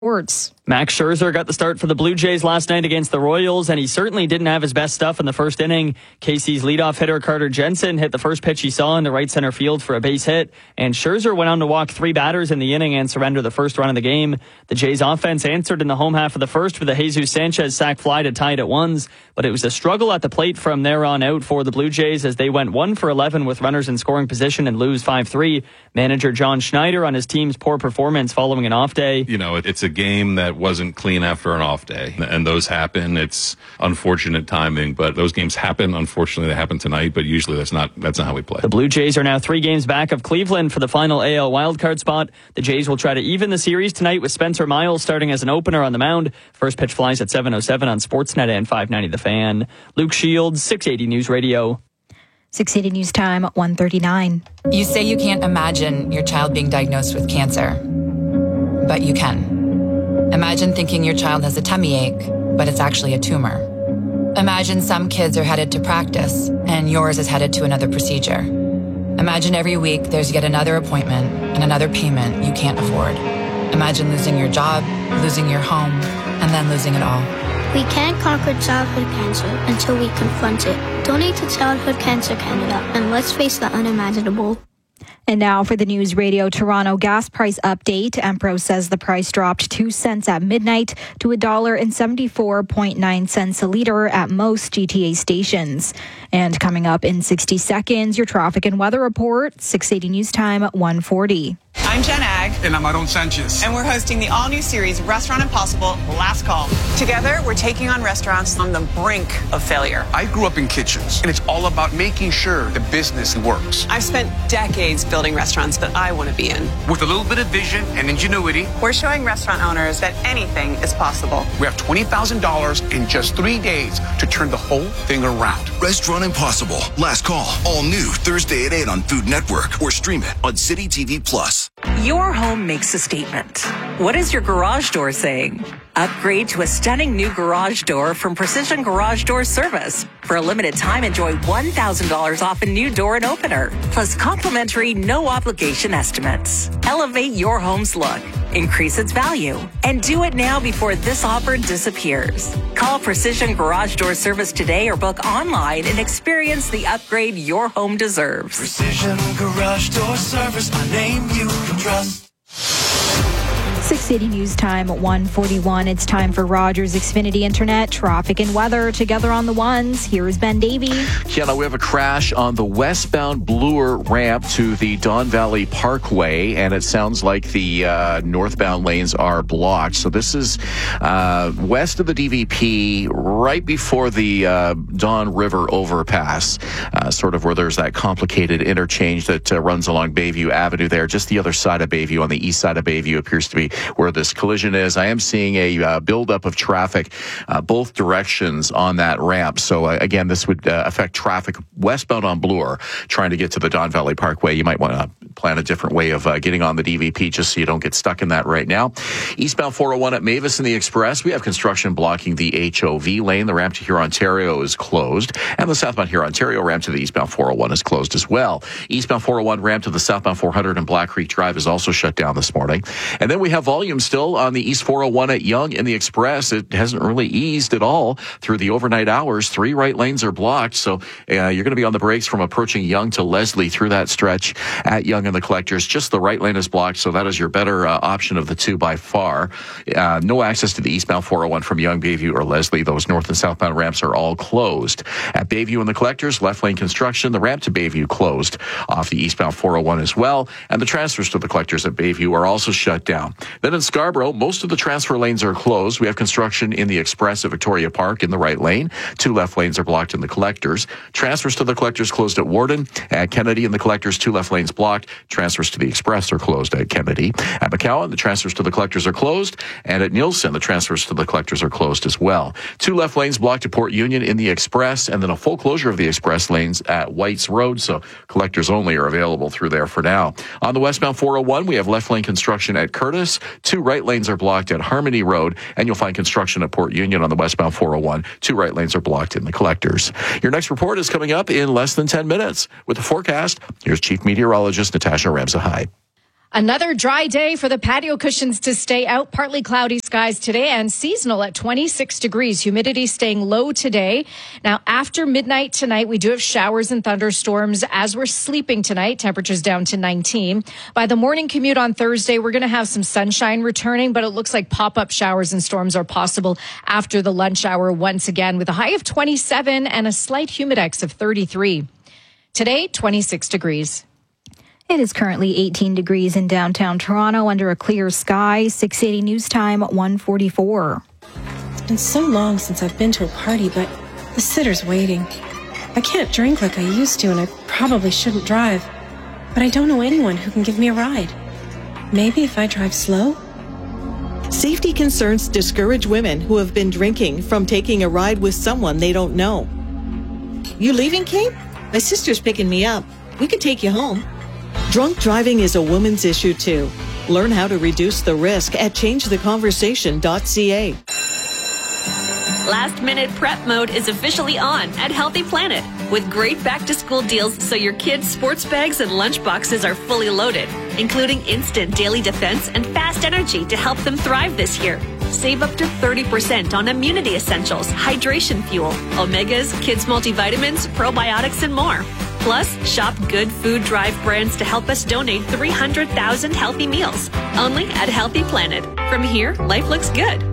Sports. Max Scherzer got the start for the Blue Jays last night against the Royals, and he certainly didn't have his best stuff in the first inning. KC's leadoff hitter Carter Jensen hit the first pitch he saw in the right center field for a base hit, and Scherzer went on to walk 3 batters in the inning and surrender the first run of the game. The Jays offense answered in the home half of the first with a Jesus Sanchez sac fly to tie it at 1s, but it was a struggle at the plate from there on out for the Blue Jays as they went 1 for 11 with runners in scoring position and lose 5-3. Manager John Schneider on his team's poor performance following an off day. You know, it's a game that wasn't clean after an off day, and those happen. It's unfortunate timing, but those games happen. Unfortunately, they happen tonight, but usually that's not how we play. The Blue Jays are now 3 games back of Cleveland for the final AL wildcard spot. The Jays will try to even the series tonight with Spencer Miles starting as an opener on the mound. First pitch flies at 7:07 on Sportsnet and 590 The Fan. Luke Shields, 680 News Radio. 680 News Time, 1:39. You say you can't imagine your child being diagnosed with cancer, but you can. Imagine thinking your child has a tummy ache, but it's actually a tumor. Imagine some kids are headed to practice, and yours is headed to another procedure. Imagine every week there's yet another appointment and another payment you can't afford. Imagine losing your job, losing your home, and then losing it all. We can't conquer childhood cancer until we confront it. Donate to Childhood Cancer Canada, and let's face the unimaginable. And now for the News Radio Toronto gas price update. Empro says the price dropped 2 cents at midnight to $1.74.9 a litre at most GTA stations. And coming up in 60 seconds, your traffic and weather report, 680 News Time, 1:40. I'm Jen Ag. And I'm Aaron Sanchez. And we're hosting the all-new series, Restaurant Impossible, Last Call. Together, we're taking on restaurants on the brink of failure. I grew up in kitchens, and it's all about making sure the business works. I've spent decades building restaurants that I want to be in. With a little bit of vision and ingenuity, we're showing restaurant owners that anything is possible. We have $20,000 in just 3 days to turn the whole thing around. Restaurant Impossible, Last Call, all new Thursday at 8 on Food Network, or stream it on City TV Plus. Your home makes a statement. What is your garage door saying? Upgrade to a stunning new garage door from Precision Garage Door Service. For a limited time, enjoy $1,000 off a new door and opener, plus complimentary no-obligation estimates. Elevate your home's look, increase its value, and do it now before this offer disappears. Call Precision Garage Door Service today or book online and experience the upgrade your home deserves. Precision Garage Door Service, a name you can trust. 680 News Time, 1:41. It's time for Rogers Xfinity Internet, traffic and weather together on the ones. Here is Ben Davey. Kiana, we have a crash on the westbound Bloor ramp to the Don Valley Parkway, and it sounds like the northbound lanes are blocked. So this is west of the DVP, right before the Don River overpass, sort of where there's that complicated interchange that runs along Bayview Avenue there. Just the other side of Bayview, on the east side of Bayview, appears to be where this collision is. I am seeing a buildup of traffic both directions on that ramp. So again, this would affect traffic westbound on Bloor trying to get to the Don Valley Parkway. You might want to plan a different way of getting on the DVP just so you don't get stuck in that right now. Eastbound 401 at Mavis and the Express, we have construction blocking the HOV lane. The ramp to Huron, Ontario is closed, and the southbound Huron, Ontario ramp to the eastbound 401 is closed as well. Eastbound 401 ramp to the southbound 400 and Black Creek Drive is also shut down this morning. And then we have volume still on the East 401 at Yonge and the Express. It hasn't really eased at all through the overnight hours. 3 right lanes are blocked, so you're going to be on the brakes from approaching Yonge to Leslie through that stretch at Yonge and the Collectors. Just the right lane is blocked, so that is your better option of the two by far. No access to the eastbound 401 from Yonge, Bayview, or Leslie. Those north and southbound ramps are all closed. At Bayview and the Collectors, left lane construction. The ramp to Bayview closed off the eastbound 401 as well, and the transfers to the Collectors at Bayview are also shut down. Then in Scarborough, most of the transfer lanes are closed. We have construction in the Express at Victoria Park in the right lane. 2 left lanes are blocked in the Collectors. Transfers to the Collectors closed at Warden. At Kennedy and the Collectors, 2 left lanes blocked. Transfers to the Express are closed at Kennedy. At McCowan, the transfers to the Collectors are closed. And at Nielsen, the transfers to the Collectors are closed as well. 2 left lanes blocked at Port Union in the Express, and then a full closure of the Express lanes at Whites Road. So Collectors only are available through there for now. On the westbound 401, we have left lane construction at Curtis. 2 right lanes are blocked at Harmony Road, and you'll find construction at Port Union on the westbound 401. 2 right lanes are blocked in the Collectors. Your next report is coming up in less than 10 minutes. With the forecast, here's Chief Meteorologist Natasha Ramsahai. Another dry day for the patio cushions to stay out. Partly cloudy skies today and seasonal at 26 degrees. Humidity staying low today. Now, after midnight tonight, we do have showers and thunderstorms as we're sleeping tonight. Temperatures down to 19. By the morning commute on Thursday, we're going to have some sunshine returning, but it looks like pop-up showers and storms are possible after the lunch hour once again, with a high of 27 and a slight humidex of 33. Today, 26 degrees. It is currently 18 degrees in downtown Toronto under a clear sky. 680 News Time, 1:44. It's been so long since I've been to a party, but the sitter's waiting. I can't drink like I used to, and I probably shouldn't drive. But I don't know anyone who can give me a ride. Maybe if I drive slow? Safety concerns discourage women who have been drinking from taking a ride with someone they don't know. You leaving, Kate? My sister's picking me up. We could take you home. Drunk driving is a woman's issue, too. Learn how to reduce the risk at changetheconversation.ca. Last minute prep mode is officially on at Healthy Planet with great back-to-school deals so your kids' sports bags and lunch boxes are fully loaded, including instant daily defense and fast energy to help them thrive this year. Save up to 30% on immunity essentials, hydration fuel, omegas, kids' multivitamins, probiotics, and more. Plus, shop Good Food Drive brands to help us donate 300,000 healthy meals. Only at Healthy Planet. From here, life looks good.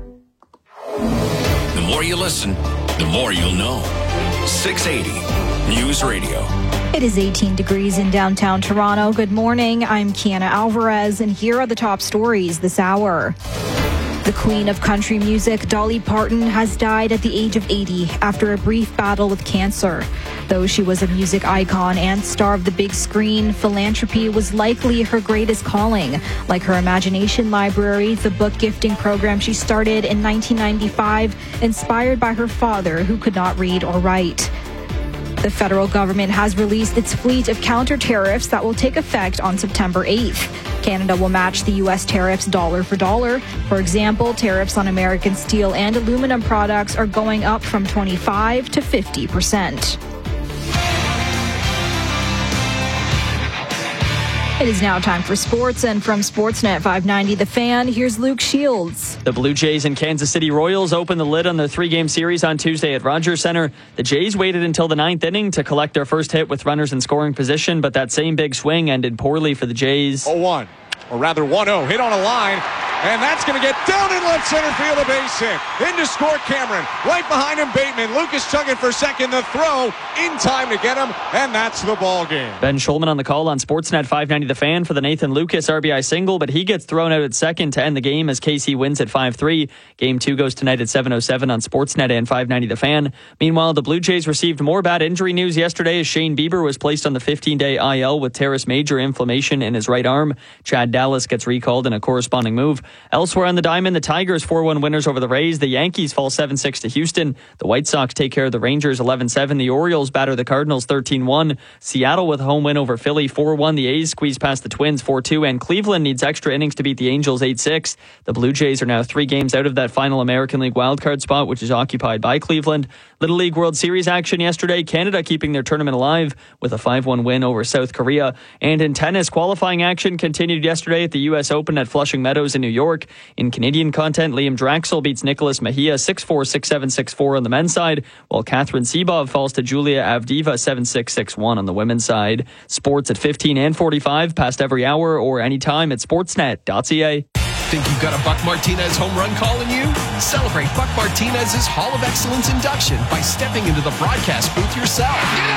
The more you listen, the more you'll know. 680 News Radio. It is 18 degrees in downtown Toronto. Good morning. I'm Kiana Alvarez, and here are the top stories this hour. The queen of country music, Dolly Parton, has died at the age of 80 after a brief battle with cancer. Though she was a music icon and star of the big screen, philanthropy was likely her greatest calling. Like her Imagination Library, the book gifting program she started in 1995, inspired by her father, who could not read or write. The federal government has released its fleet of counter tariffs that will take effect on September 8th. Canada will match the U.S. tariffs dollar for dollar. For example, tariffs on American steel and aluminum products are going up from 25% to 50%. It is now time for sports, and from Sportsnet 590 The Fan, here's Luke Shields. The Blue Jays and Kansas City Royals opened the lid on their three-game series on Tuesday at Rogers Centre. The Jays waited until the ninth inning to collect their first hit with runners in scoring position, but that same big swing ended poorly for the Jays. 0-1, or rather 1-0, hit on a line. And that's going to get down in left center field, a base hit. In to score Cameron. Right behind him, Bateman. Lucas chugging for second. The throw in time to get him, and that's the ball game. Ben Schulman on the call on Sportsnet 590 The Fan for the Nathan Lucas RBI single, but he gets thrown out at second to end the game as KC wins at 5-3. Game 2 goes tonight at 7:07 on Sportsnet and 590 The Fan. Meanwhile, the Blue Jays received more bad injury news yesterday as Shane Bieber was placed on the 15-day IL with teres major inflammation in his right arm. Chad Dallas gets recalled in a corresponding move. Elsewhere on the diamond, the Tigers 4-1 winners over the Rays. The Yankees fall 7-6 to Houston. The White Sox take care of the Rangers 11-7. The Orioles batter the Cardinals 13-1. Seattle with a home win over Philly 4-1. The A's squeeze past the Twins 4-2. And Cleveland needs extra innings to beat the Angels 8-6. The Blue Jays are now 3 games out of that final American League wildcard spot, which is occupied by Cleveland. Little League World Series action yesterday. Canada keeping their tournament alive with a 5-1 win over South Korea. And in tennis, qualifying action continued yesterday at the U.S. Open at Flushing Meadows in New York. In Canadian content, Liam Draxel beats Nicholas Mejia 6-4, 6-7, 6-4 on the men's side, while Catherine Sebov falls to Julia Avdiva 7-6, 6-1 on the women's side. Sports at 15 and 45, past every hour or anytime at sportsnet.ca. Think you've got a Buck Martinez home run call in you? Celebrate Buck Martinez's Hall of Excellence induction by stepping into the broadcast booth yourself.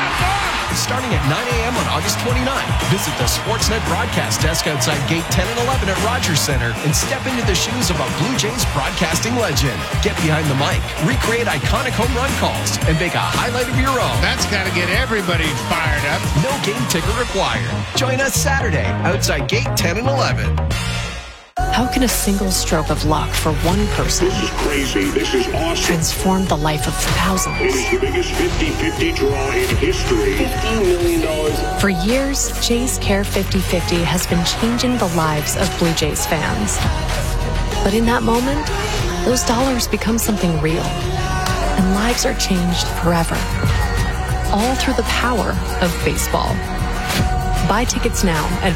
Starting at 9 a.m. on August 29th, visit the Sportsnet broadcast desk outside Gate 10 and 11 at Rogers Centre and step into the shoes of a Blue Jays broadcasting legend. Get behind the mic, recreate iconic home run calls, and make a highlight of your own. That's got to get everybody fired up. No game ticket required. Join us Saturday outside Gate 10 and 11. How can a single stroke of luck for one person This is crazy. This is awesome. transform the life of thousands? It is the biggest 50-50 draw in history. $50 million. For years, Jays Care 50-50 has been changing the lives of Blue Jays fans. But in that moment, those dollars become something real. And lives are changed forever. All through the power of baseball. Buy tickets now at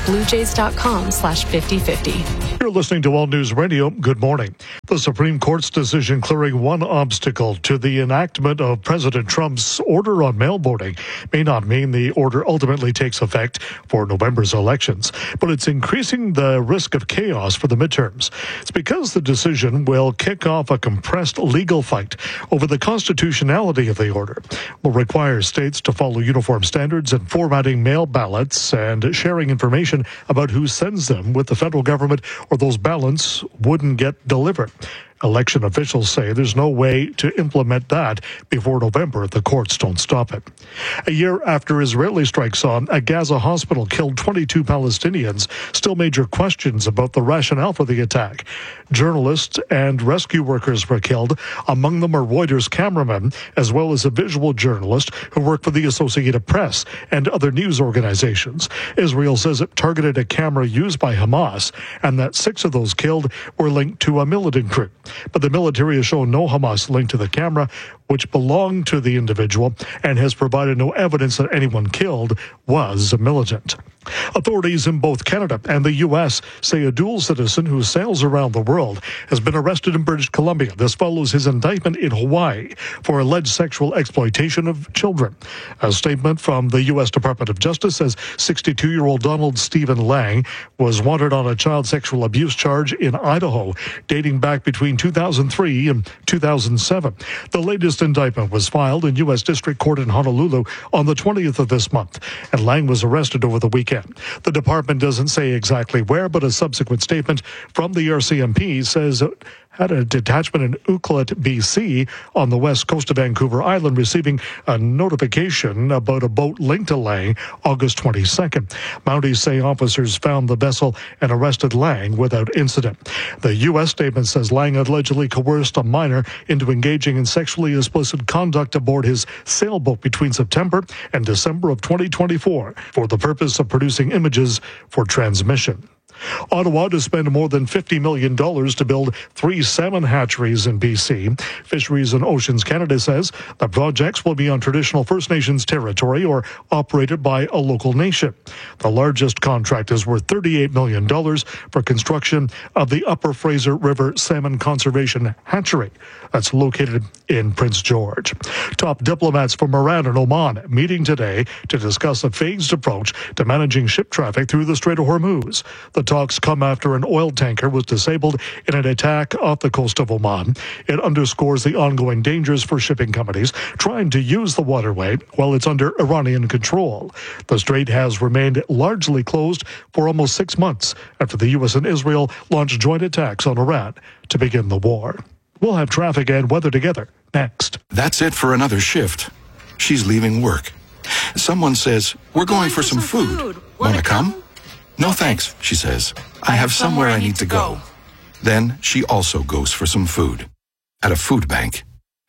bluejays.com/5050. You're listening to All News Radio. Good morning. The Supreme Court's decision clearing one obstacle to the enactment of President Trump's order on mail voting may not mean the order ultimately takes effect for November's elections, but it's increasing the risk of chaos for the midterms. It's because the decision will kick off a compressed legal fight over the constitutionality of the order, will require states to follow uniform standards in formatting mail ballots and sharing information about who sends them with the federal government, or those ballots wouldn't get delivered. Election officials say there's no way to implement that before November if the courts don't stop it. A year after Israeli strikes on a Gaza hospital killed 22 Palestinians, still major questions about the rationale for the attack. Journalists and rescue workers were killed. Among them are Reuters cameramen, as well as a visual journalist who worked for the Associated Press and other news organizations. Israel says it targeted a camera used by Hamas, and that 6 of those killed were linked to a militant group. But the military has shown no Hamas link to the camera, which belonged to the individual, and has provided no evidence that anyone killed was a militant. Authorities in both Canada and the U.S. say a dual citizen who sails around the world has been arrested in British Columbia. This follows his indictment in Hawaii for alleged sexual exploitation of children. A statement from the U.S. Department of Justice says 62-year-old Donald Stephen Lang was wanted on a child sexual abuse charge in Idaho, dating back between 2003 and 2007. The latest indictment was filed in U.S. District Court in Honolulu on the 20th of this month, and Lang was arrested over the weekend. The department doesn't say exactly where, but a subsequent statement from the RCMP says it had a detachment in Ucluelet, BC, on the west coast of Vancouver Island, receiving a notification about a boat linked to Lang August 22nd. Mounties say officers found the vessel and arrested Lang without incident. The U.S. statement says Lang allegedly coerced a minor into engaging in sexually explicit conduct aboard his sailboat between September and December of 2024 for the purpose of producing images for transmission. Ottawa to spend more than $50 million to build 3 salmon hatcheries in BC. Fisheries and Oceans Canada says the projects will be on traditional First Nations territory or operated by a local nation. The largest contract is worth $38 million for construction of the Upper Fraser River Salmon Conservation Hatchery that's located in Prince George. Top diplomats from Iran and Oman meeting today to discuss a phased approach to managing ship traffic through the Strait of Hormuz. The talks come after an oil tanker was disabled in an attack off the coast of Oman. It underscores the ongoing dangers for shipping companies trying to use the waterway while it's under Iranian control. The strait has remained largely closed for almost 6 months after the U.S. and Israel launched joint attacks on Iran to begin the war. We'll have traffic and weather together next. That's it for another shift. She's leaving work. Someone says, "We're going for some food. Want to come?" "No thanks," she says. "I have somewhere I need to go." Then she also goes for some food. At a food bank.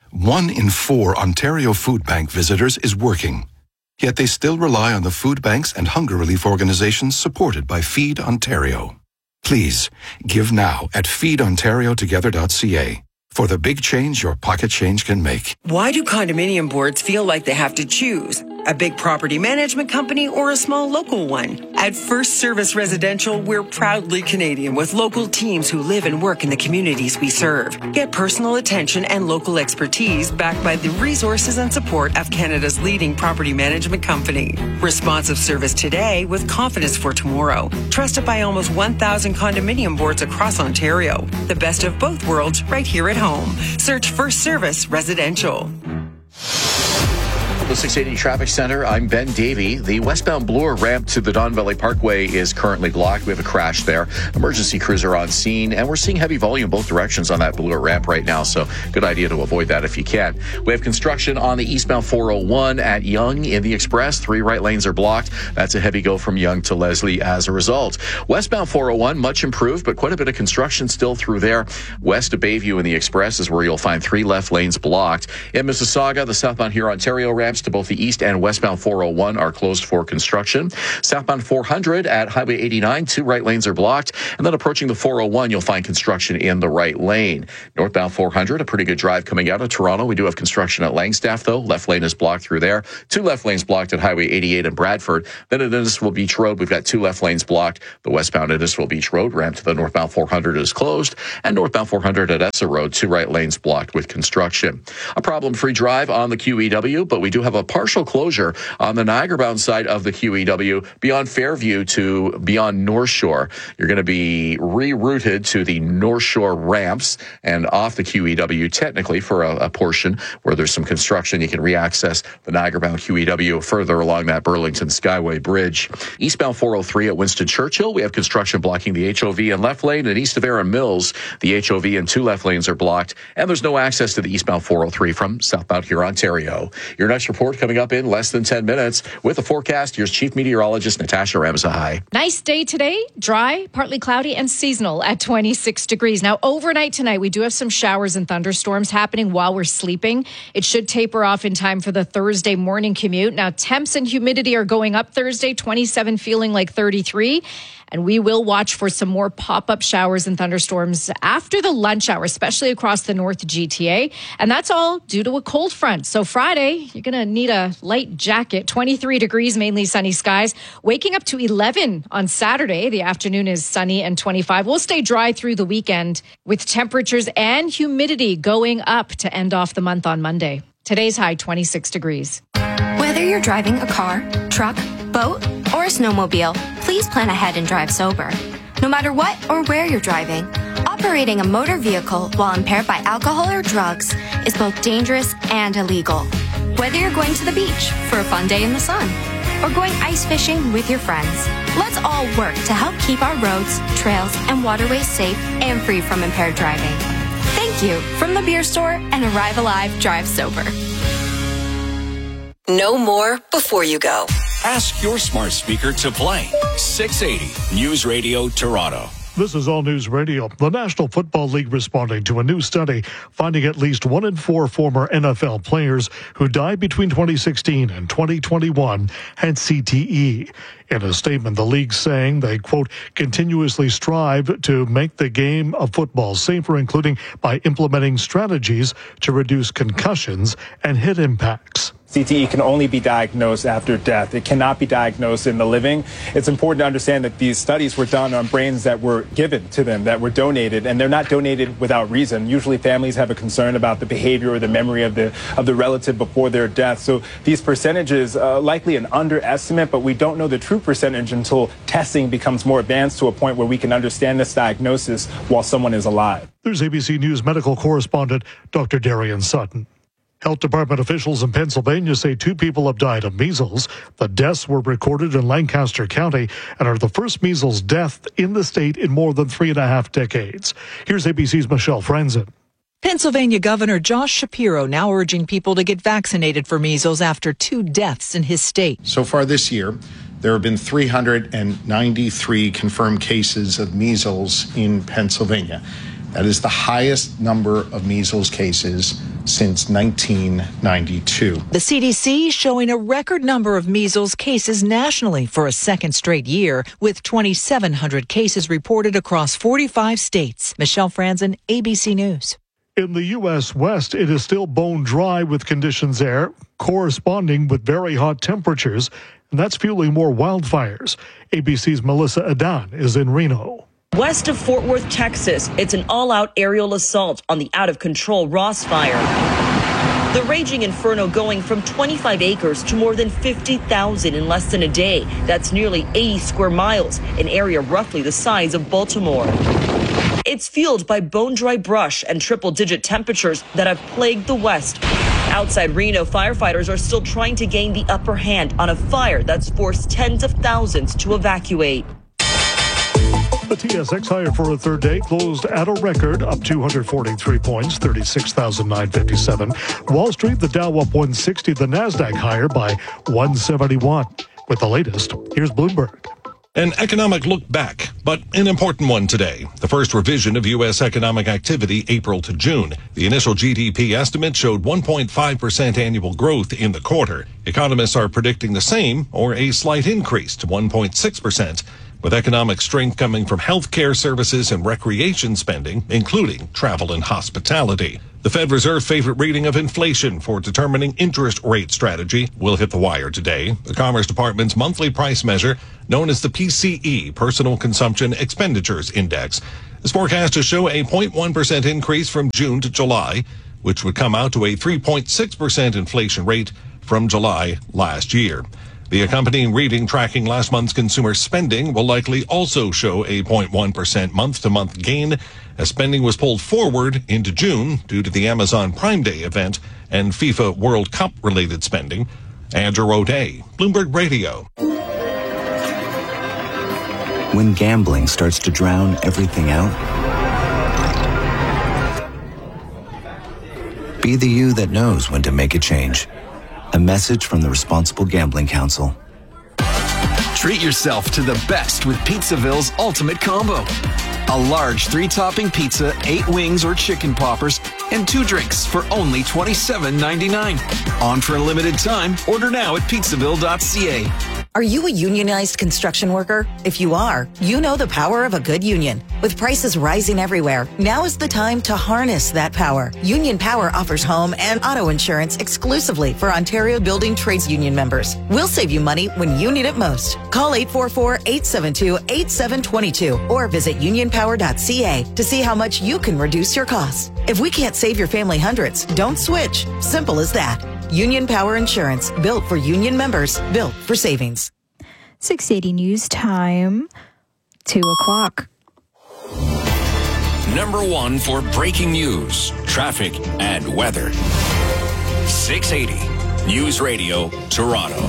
1 in 4 Ontario Food Bank visitors is working. Yet they still rely on the food banks and hunger relief organizations supported by Feed Ontario. Please, give now at feedontariotogether.ca for the big change your pocket change can make. Why do condominium boards feel like they have to choose? A big property management company or a small local one? At First Service Residential, we're proudly Canadian with local teams who live and work in the communities we serve. Get personal attention and local expertise backed by the resources and support of Canada's leading property management company. Responsive service today with confidence for tomorrow. Trusted by almost 1,000 condominium boards across Ontario. The best of both worlds right here at home. Search First Service Residential. The 680 Traffic Center, I'm Ben Davey. The westbound Bloor ramp to the Don Valley Parkway is currently blocked. We have a crash there. Emergency crews are on scene, and we're seeing heavy volume both directions on that Bloor ramp right now, so good idea to avoid that if you can. We have construction on the eastbound 401 at Yonge in the Express. 3 right lanes are blocked. That's a heavy go from Yonge to Leslie as a result. Westbound 401, much improved, but quite a bit of construction still through there. West of Bayview in the Express is where you'll find 3 left lanes blocked. In Mississauga, the southbound here Ontario ramp to both the east and westbound 401 are closed for construction. Southbound 400 at Highway 89, 2 right lanes are blocked. And then approaching the 401, you'll find construction in the right lane. Northbound 400, a pretty good drive coming out of Toronto. We do have construction at Langstaff, though. Left lane is blocked through there. 2 left lanes blocked at Highway 88 in Bradford. Then at Innisfil Beach Road, we've got 2 left lanes blocked. The westbound Innisfil Beach Road ramp to the northbound 400 is closed. And northbound 400 at Essa Road, 2 right lanes blocked with construction. A problem-free drive on the QEW, but we do have a partial closure on the Niagara-bound side of the QEW beyond Fairview to beyond North Shore. You're going to be rerouted to the North Shore ramps and off the QEW technically for a portion where there's some construction. You can reaccess the Niagara-bound QEW further along that Burlington Skyway Bridge. Eastbound 403 at Winston Churchill, we have construction blocking the HOV and left lane. And east of Erin Mills, the HOV and 2 left lanes are blocked, and there's no access to the eastbound 403 from southbound here, Ontario. Your next report coming up in less than 10 minutes. With the forecast, here's Chief Meteorologist Natasha Ramsahai. Nice day today, dry, partly cloudy, and seasonal at 26 degrees. Now, overnight tonight, we do have some showers and thunderstorms happening while we're sleeping. It should taper off in time for the Thursday morning commute. Now, temps and humidity are going up Thursday, 27 feeling like 33. And we will watch for some more pop-up showers and thunderstorms after the lunch hour, especially across the North GTA. And that's all due to a cold front. So Friday, you're going to need a light jacket. 23 degrees, mainly sunny skies. Waking up to 11 on Saturday. The afternoon is sunny and 25. We'll stay dry through the weekend with temperatures and humidity going up to end off the month on Monday. Today's high, 26 degrees. Whether you're driving a car, truck, boat, or a snowmobile, please plan ahead and drive sober. No matter what or where you're driving, operating a motor vehicle while impaired by alcohol or drugs is both dangerous and illegal. Whether you're going to the beach for a fun day in the sun or going ice fishing with your friends, let's all work to help keep our roads, trails, and waterways safe and free from impaired driving. Thank you from the Beer Store and Arrive Alive Drive Sober. Know more before you go. Ask your smart speaker to play 680 News Radio Toronto. This is All News Radio. The National Football League responding to a new study finding at least 1 in 4 former NFL players who died between 2016 and 2021 had CTE. In a statement, the league saying they, quote, continuously strive to make the game of football safer, including by implementing strategies to reduce concussions and head impacts. CTE can only be diagnosed after death. It cannot be diagnosed in the living. It's important to understand that these studies were done on brains that were given to them, that were donated, and they're not donated without reason. Usually families have a concern about the behavior or the memory of the relative before their death. So these percentages, likely an underestimate, but we don't know the true percentage until testing becomes more advanced to a point where we can understand this diagnosis while someone is alive. There's ABC News medical correspondent Dr. Darian Sutton. Health Department officials in Pennsylvania say 2 people have died of measles. The deaths were recorded in Lancaster County and are the first measles death in the state in more than 3.5 decades. Here's ABC's Michelle Franzen. Pennsylvania Governor Josh Shapiro now urging people to get vaccinated for measles after 2 deaths in his state. So far this year, there have been 393 confirmed cases of measles in Pennsylvania. That is the highest number of measles cases since 1992. The CDC showing a record number of measles cases nationally for a second straight year, with 2,700 cases reported across 45 states. Michelle Franzen, ABC News. In the U.S. West, it is still bone dry with conditions there, corresponding with very hot temperatures, and that's fueling more wildfires. ABC's Melissa Adan is in Reno. West of Fort Worth, Texas, it's an all-out aerial assault on the out-of-control Ross Fire. The raging inferno going from 25 acres to more than 50,000 in less than a day. That's nearly 80 square miles, an area roughly the size of Baltimore. It's fueled by bone-dry brush and triple-digit temperatures that have plagued the West. Outside Reno, firefighters are still trying to gain the upper hand on a fire that's forced tens of thousands to evacuate. The TSX higher for a third day closed at a record, up 243 points, 36,957. Wall Street, the Dow up 160, the NASDAQ higher by 171. With the latest, here's Bloomberg. An economic look back, but an important one today. The first revision of U.S. economic activity April to June. The initial GDP estimate showed 1.5% annual growth in the quarter. Economists are predicting the same or a slight increase to 1.6%, with economic strength coming from healthcare services and recreation spending, including travel and hospitality. The Fed Reserve favorite reading of inflation for determining interest rate strategy will hit the wire today. The Commerce Department's monthly price measure, known as the PCE, Personal Consumption Expenditures Index, is forecast to show a 0.1% increase from June to July, which would come out to a 3.6% inflation rate from July last year. The accompanying reading tracking last month's consumer spending will likely also show a 0.1% month-to-month gain, as spending was pulled forward into June due to the Amazon Prime Day event and FIFA World Cup-related spending. Andrew O'Day, Bloomberg Radio. When gambling starts to drown everything out, be the you that knows when to make a change. A message from the Responsible Gambling Council. Treat yourself to the best with Pizzaville's Ultimate Combo. A large 3-topping pizza, 8 wings or chicken poppers, and 2 drinks for only $27.99. On for a limited time. Order now at pizzaville.ca. Are you a unionized construction worker? If you are, you know the power of a good union. With prices rising everywhere, now is the time to harness that power. Union Power offers home and auto insurance exclusively for Ontario Building Trades Union members. We'll save you money when you need it most. Call 844-872-8722 or visit unionpower.ca to see how much you can reduce your costs. If we can't save your family hundreds, don't switch. Simple as that. Union Power Insurance, built for union members, built for savings. 680 News Time, 2 o'clock. Number 1 for breaking news, traffic, and weather. 680 News Radio, Toronto.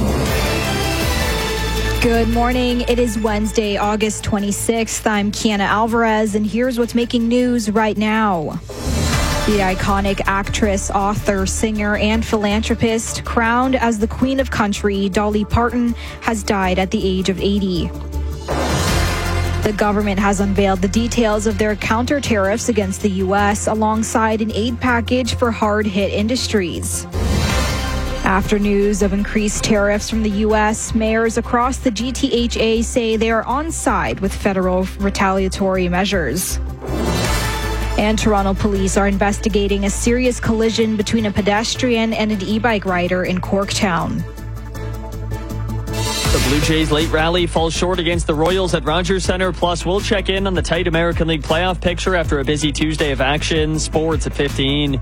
Good morning. It is Wednesday, August 26th. I'm Kiana Alvarez, and here's what's making news right now. The iconic actress, author, singer, and philanthropist, crowned as the Queen of Country, Dolly Parton, has died at the age of 80. The government has unveiled the details of their counter tariffs against the U.S. alongside an aid package for hard-hit industries. After news of increased tariffs from the U.S., mayors across the GTHA say they are on side with federal retaliatory measures. And Toronto police are investigating a serious collision between a pedestrian and an e-bike rider in Corktown. The Blue Jays' late rally falls short against the Royals at Rogers Centre. Plus, we'll check in on the tight American League playoff picture after a busy Tuesday of action. Sports at 15.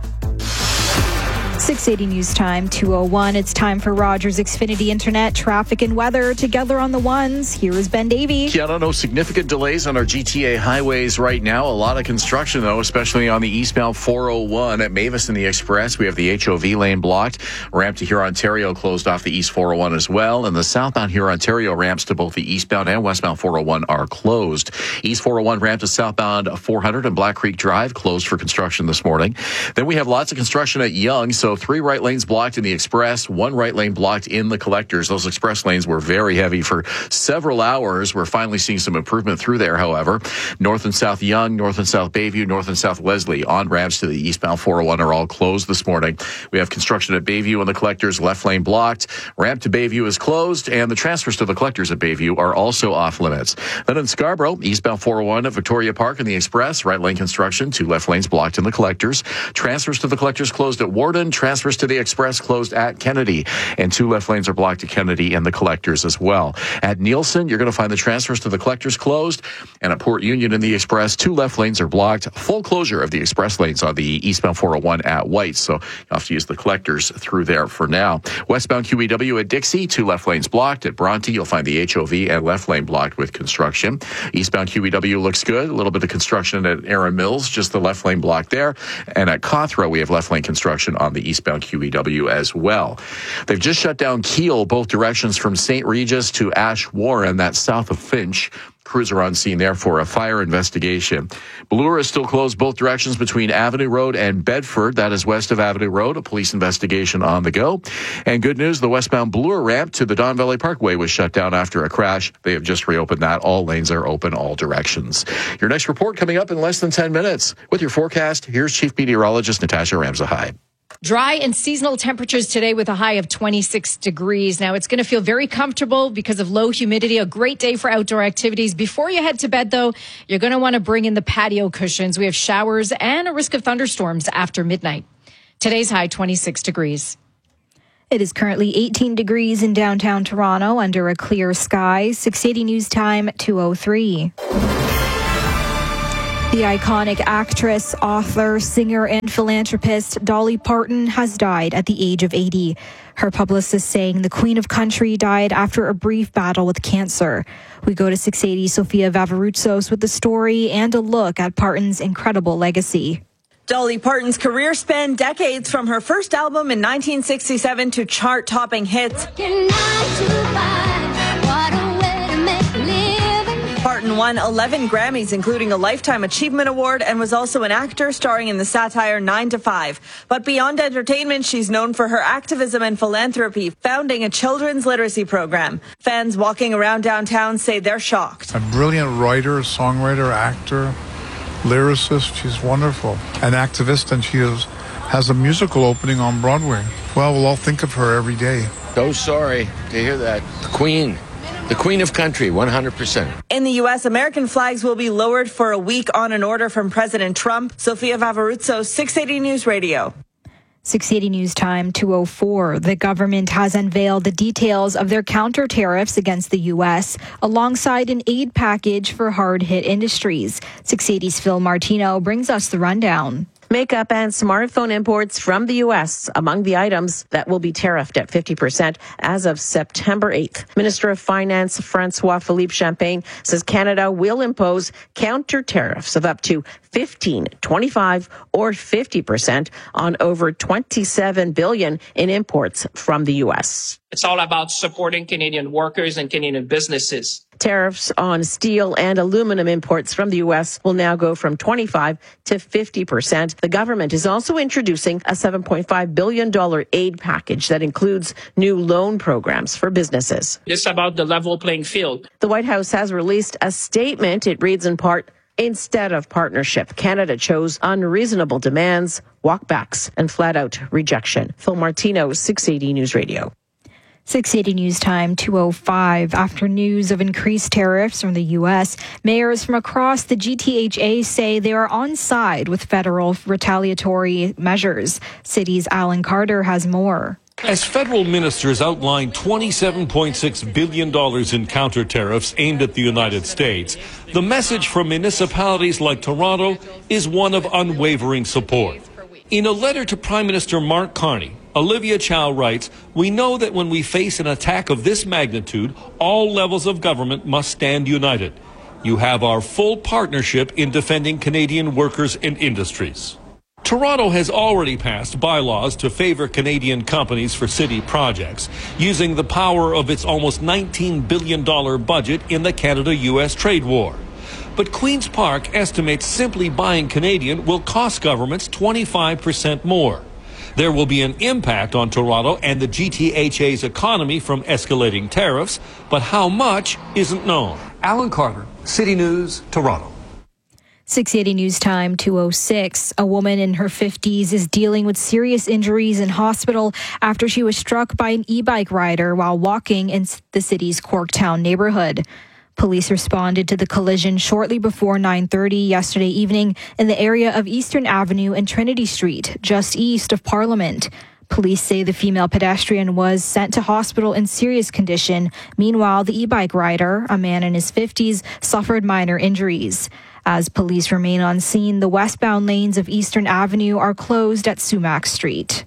680 News Time, 2:01. It's time for Rogers Xfinity Internet, traffic and weather together on the ones. Here is Ben Davey. Yeah, no significant delays on our GTA highways right now. A lot of construction, though, especially on the eastbound 401 at Mavis and the Express. We have the HOV lane blocked. Ramp to Huron, Ontario closed off the East 401 as well. And the southbound Huron, Ontario ramps to both the eastbound and westbound 401 are closed. East 401 ramp to southbound 400 and Black Creek Drive closed for construction this morning. Then we have lots of construction at Yonge. So 3 right lanes blocked in the Express, 1 right lane blocked in the Collectors. Those express lanes were very heavy for several hours. We're finally seeing some improvement through there, however. North and South Yonge, North and South Bayview, North and South Leslie on ramps to the eastbound 401 are all closed this morning. We have construction at Bayview and the Collectors, left lane blocked. Ramp to Bayview is closed, and the transfers to the Collectors at Bayview are also off limits. Then in Scarborough, eastbound 401 at Victoria Park and the Express, right lane construction, 2 left lanes blocked in the Collectors. Transfers to the Collectors closed at Warden, transfers to the Express closed at Kennedy, and 2 left lanes are blocked at Kennedy and the Collectors as well. At Nielsen, you're going to find the transfers to the Collectors closed, and at Port Union in the Express, 2 left lanes are blocked. Full closure of the Express lanes on the eastbound 401 at White, so you have to use the Collectors through there for now. Westbound QEW at Dixie, 2 left lanes blocked. At Bronte, you'll find the HOV and left lane blocked with construction. Eastbound QEW looks good. A little bit of construction at Erin Mills, just the left lane blocked there. And at Cawthra, we have left lane construction on the eastbound QEW as well. They've just shut down Keele, both directions from St. Regis to Ash Warren, that's south of Finch. Crews are on scene there for a fire investigation. Bloor is still closed both directions between Avenue Road and Bedford. That is west of Avenue Road. A police investigation on the go. And good news, the westbound Bloor ramp to the Don Valley Parkway was shut down after a crash. They have just reopened that. All lanes are open, all directions. Your next report coming up in less than 10 minutes. With your forecast, here's Chief Meteorologist Natasha Ramzahai. Dry and seasonal temperatures today with a high of 26 degrees. Now, it's going to feel very comfortable because of low humidity. A great day for outdoor activities. Before you head to bed, though, you're going to want to bring in the patio cushions. We have showers and a risk of thunderstorms after midnight. Today's high, 26 degrees. It is currently 18 degrees in downtown Toronto under a clear sky. 680 News Time, 2:03. The iconic actress, author, singer, and philanthropist Dolly Parton has died at the age of 80. Her publicist saying the Queen of Country died after a brief battle with cancer. We go to 680 Sofia Vavarutsos with the story and a look at Parton's incredible legacy. Dolly Parton's career spanned decades, from her first album in 1967 to chart-topping hits. Parton won 11 Grammys, including a Lifetime Achievement Award, and was also an actor starring in the satire 9 to 5. But beyond entertainment, she's known for her activism and philanthropy, founding a children's literacy program. Fans walking around downtown say they're shocked. A brilliant writer, songwriter, actor, lyricist. She's wonderful. An activist, and she has a musical opening on Broadway. Well, we'll all think of her every day. So sorry to hear that. The Queen of Country, 100%. In the U.S., American flags will be lowered for a week on an order from President Trump. Sofia Vavarutsos, 680 News Radio. 680 News Time, 2:04. The government has unveiled the details of their counter tariffs against the U.S. alongside an aid package for hard-hit industries. 680's Phil Martino brings us the rundown. Makeup and smartphone imports from the U.S. among the items that will be tariffed at 50% as of September 8th. Minister of Finance Francois Philippe Champagne says Canada will impose counter tariffs of up to 15, 25, or 50% on over $27 billion in imports from the U.S. It's all about supporting Canadian workers and Canadian businesses. Tariffs on steel and aluminum imports from the U.S. will now go from 25 to 50%. The government is also introducing a $7.5 billion aid package that includes new loan programs for businesses. It's about the level playing field. The White House has released a statement. It reads in part, instead of partnership, Canada chose unreasonable demands, walkbacks, and flat-out rejection. Phil Martino, 680 News Radio. 680 News Time, 2:05. After news of increased tariffs from the U.S., mayors from across the GTHA say they are on side with federal retaliatory measures. City's Alan Carter has more. As federal ministers outlined $27.6 billion in counter tariffs aimed at the United States, the message from municipalities like Toronto is one of unwavering support. In a letter to Prime Minister Mark Carney, Olivia Chow writes, "We know that when we face an attack of this magnitude, all levels of government must stand united. You have our full partnership in defending Canadian workers and industries." Toronto has already passed bylaws to favor Canadian companies for city projects, using the power of its almost $19 billion budget in the Canada-U.S. trade war. But Queen's Park estimates simply buying Canadian will cost governments 25% more. There will be an impact on Toronto and the GTHA's economy from escalating tariffs, but how much isn't known. Alan Carter, City News, Toronto. 680 News Time, 2:06. A woman in her 50s is dealing with serious injuries in hospital after she was struck by an e-bike rider while walking in the city's Corktown neighborhood. Police responded to the collision shortly before 9:30 yesterday evening in the area of Eastern Avenue and Trinity Street, just east of Parliament. Police say the female pedestrian was sent to hospital in serious condition. Meanwhile, the e-bike rider, a man in his 50s, suffered minor injuries. As police remain on scene, the westbound lanes of Eastern Avenue are closed at Sumac Street.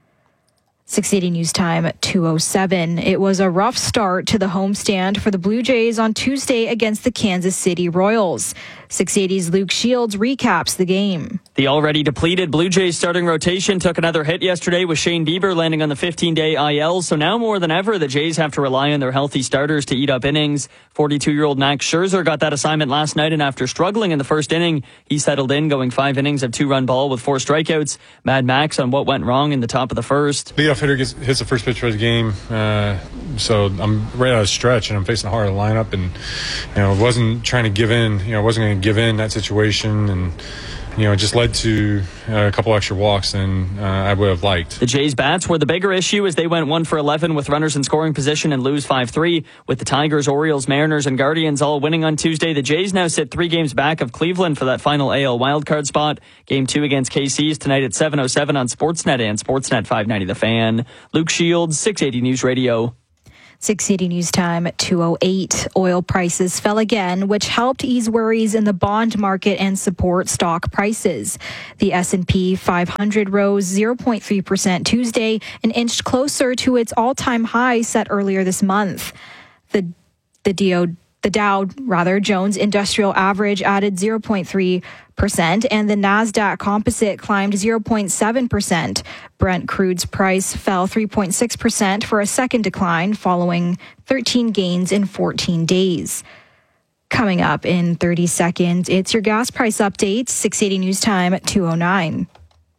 680 News Time, 2:07. It was a rough start to the homestand for the Blue Jays on Tuesday against the Kansas City Royals. 680's Luke Shields recaps the game. The already depleted Blue Jays starting rotation took another hit yesterday with Shane Bieber landing on the 15-day IL. So now more than ever, the Jays have to rely on their healthy starters to eat up innings. 42-year-old Max Scherzer got that assignment last night, and after struggling in the first inning, he settled in, going 5 innings of 2-run ball with 4 strikeouts. Mad Max on what went wrong in the top of the first. Leadoff hitter hits the first pitch for the game, so I'm right out of stretch, and I'm facing a hard lineup, and wasn't trying to give in. I wasn't going to give in that situation, and it just led to a couple extra walks than I would have liked. The Jays' bats were the bigger issue as they went 1 for 11 with runners in scoring position and lose 5-3. With the Tigers, Orioles, Mariners, and Guardians all winning on Tuesday, the Jays now sit 3 games back of Cleveland for that final AL wildcard spot. Game 2 against KC's tonight at 7:07 on Sportsnet and Sportsnet 590 The Fan. Luke Shields, 680 News Radio. 680 News Time at 2:08. Oil prices fell again, which helped ease worries in the bond market and support stock prices. The S&P 500 rose 0.3% Tuesday and inched closer to its all-time high set earlier this month. The Dow Jones Industrial Average added 0.3%, and the Nasdaq Composite climbed 0.7%. Brent crude's price fell 3.6% for a second decline, following 13 gains in 14 days. Coming up in 30 seconds, it's your gas price update. 680 News Time at 2:09.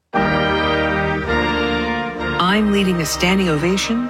I'm leading a standing ovation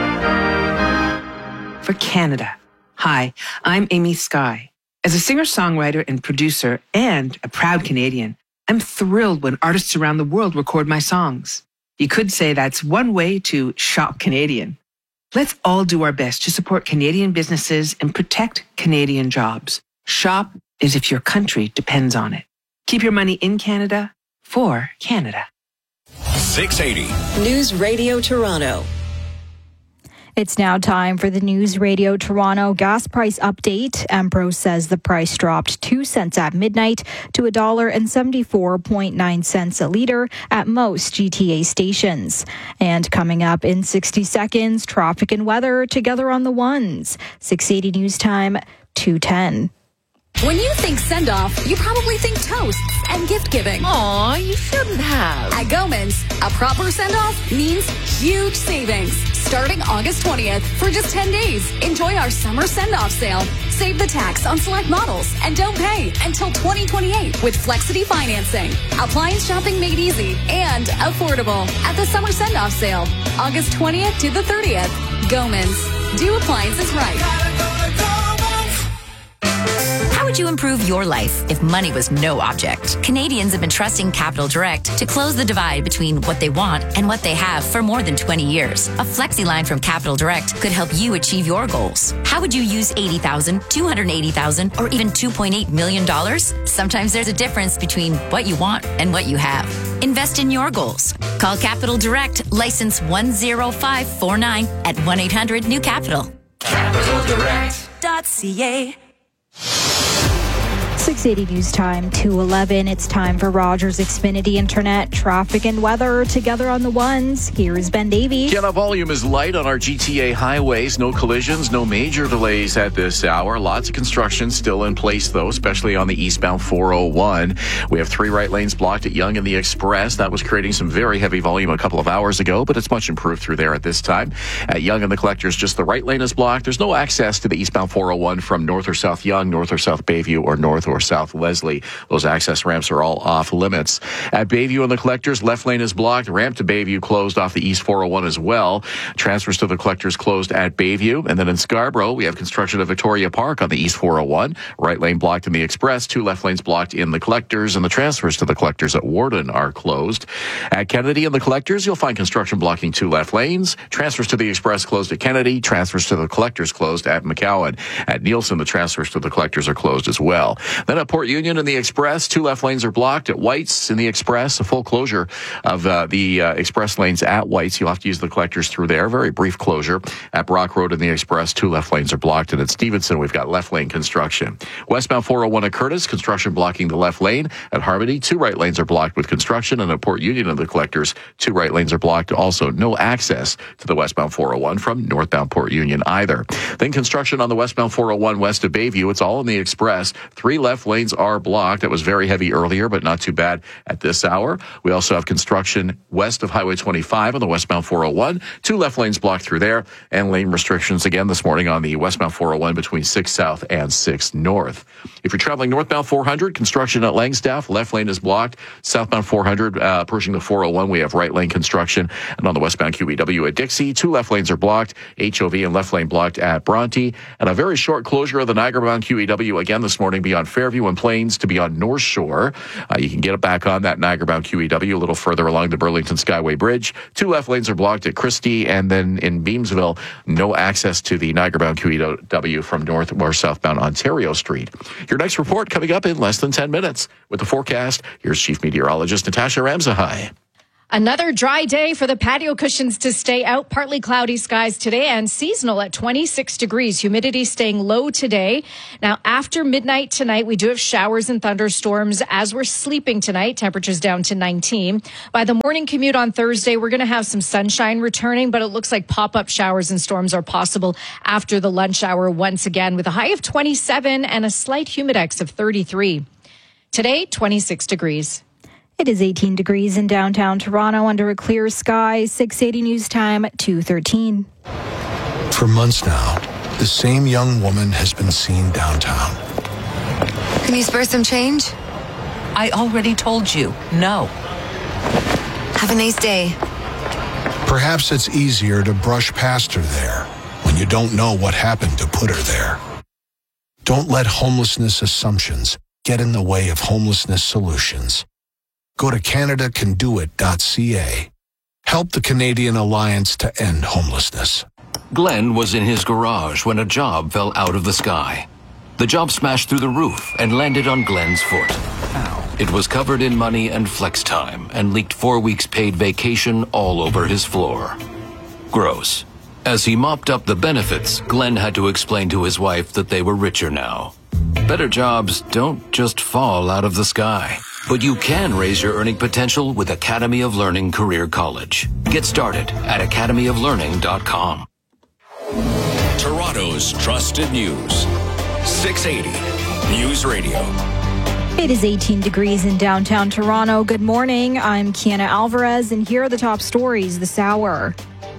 for Canada. Hi, I'm Amy Skye. As a singer-songwriter and producer and a proud Canadian, I'm thrilled when artists around the world record my songs. You could say that's one way to shop Canadian. Let's all do our best to support Canadian businesses and protect Canadian jobs. Shop as if your country depends on it. Keep your money in Canada for Canada. 680 News Radio Toronto. It's now time for the News Radio Toronto gas price update. Empro says the price dropped 2 cents at midnight to $1.74.9 a litre at most GTA stations. And coming up in 60 seconds, traffic and weather together on the ones. 680 News Time, 2:10. When you think send-off, you probably think toasts and gift-giving. Aw, you shouldn't have. At Gomans, a proper send-off means huge savings. Starting August 20th for just 10 days. Enjoy our summer send-off sale. Save the tax on select models and don't pay until 2028 with Flexity financing. Appliance shopping made easy and affordable at the summer send-off sale. August 20th to the 30th. Gomans. Do appliances right. How would you improve your life if money was no object? Canadians have been trusting Capital Direct to close the divide between what they want and what they have for more than 20 years. A flexi line from Capital Direct could help you achieve your goals. How would you use $80,000, $280,000, or even $2.8 million? Sometimes there's a difference between what you want and what you have. Invest in your goals. Call Capital Direct, license 10549 at 1-800-NEW-CAPITAL. CapitalDirect.ca. 680 News Time, 2:11. It's time for Rogers Xfinity Internet traffic and weather together on the ones. Here is Ben Davey. Yeah, the volume is light on our GTA highways. No collisions, no major delays at this hour. Lots of construction still in place, though, especially on the eastbound 401. We have 3 right lanes blocked at Yonge and the Express. That was creating some very heavy volume a couple of hours ago, but it's much improved through there at this time. At Yonge and the Collectors, just the right lane is blocked. There's no access to the eastbound 401 from north or south Yonge, north or south Bayview, or north or south Leslie. Those access ramps are all off limits. At Bayview and the Collectors, left lane is blocked. Ramp to Bayview closed off the east 401 as well. Transfers to the Collectors closed at Bayview. And then in Scarborough, we have construction at Victoria Park on the east 401. Right lane blocked in the Express. 2 left lanes blocked in the Collectors. And the transfers to the Collectors at Warden are closed. At Kennedy and the Collectors, you'll find construction blocking 2 left lanes. Transfers to the Express closed at Kennedy. Transfers to the Collectors closed at McCowan. At Nielsen, the transfers to the Collectors are closed as well. Then at Port Union in the Express, 2 left lanes are blocked. At White's in the Express, a full closure of the Express lanes at White's. You'll have to use the Collectors through there. Very brief closure. At Brock Road in the Express, 2 left lanes are blocked. And at Stevenson, we've got left lane construction. Westbound 401 at Curtis, construction blocking the left lane. At Harmony, 2 right lanes are blocked with construction. And at Port Union in the Collectors, 2 right lanes are blocked. Also, no access to the westbound 401 from northbound Port Union either. Then construction on the westbound 401 west of Bayview. It's all in the Express. 3 left left lanes are blocked. That was very heavy earlier, but not too bad at this hour. We also have construction west of Highway 25 on the westbound 401. 2 left lanes blocked through there, and lane restrictions again this morning on the westbound 401 between 6 South and 6 North. If you're traveling northbound 400, construction at Langstaff, left lane is blocked. Southbound 400, approaching the 401, we have right lane construction. And on the westbound QEW at Dixie, 2 left lanes are blocked. HOV and left lane blocked at Bronte. And a very short closure of the Niagara-bound QEW again this morning beyond Fairview and Plains to beyond North Shore. You can get it back on that Niagara-bound QEW a little further along the Burlington Skyway Bridge. 2 left lanes are blocked at Christie, and then in Beamsville, no access to the Niagara-bound QEW from north or southbound Ontario Street. Your next report coming up in less than 10 minutes. With the forecast, here's Chief Meteorologist Natasha Ramsahai. Another dry day for the patio cushions to stay out. Partly cloudy skies today and seasonal at 26 degrees. Humidity staying low today. Now, after midnight tonight, we do have showers and thunderstorms as we're sleeping tonight. Temperatures down to 19. By the morning commute on Thursday, we're going to have some sunshine returning, but it looks like pop-up showers and storms are possible after the lunch hour once again, with a high of 27 and a slight humidex of 33. Today, 26 degrees. It is 18 degrees in downtown Toronto under a clear sky. 680 News Time at 2:13. For months now, the same young woman has been seen downtown. Can you spare some change? I already told you, no. Have a nice day. Perhaps it's easier to brush past her there when you don't know what happened to put her there. Don't let homelessness assumptions get in the way of homelessness solutions. Go to CanadaCanDoIt.ca. Help the Canadian Alliance to End Homelessness. Glenn was in his garage when a job fell out of the sky. The job smashed through the roof and landed on Glenn's foot. It was covered in money and flex time and leaked 4 weeks paid vacation all over his floor. Gross. As he mopped up the benefits, Glenn had to explain to his wife that they were richer now. Better jobs don't just fall out of the sky. But you can raise your earning potential with Academy of Learning Career College. Get started at academyoflearning.com. Toronto's trusted news. 680 News Radio. It is 18 degrees in downtown Toronto. Good morning. I'm Kiana Alvarez, and here are the top stories this hour.